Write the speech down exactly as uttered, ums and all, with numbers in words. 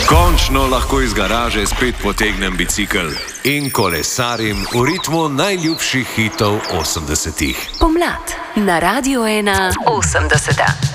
Končno lahko iz garaže spet potegnem bicikel in kolesarim v ritmu najljubših hitov osemdesetih. Pomlad na Radiu ena osemdeseta.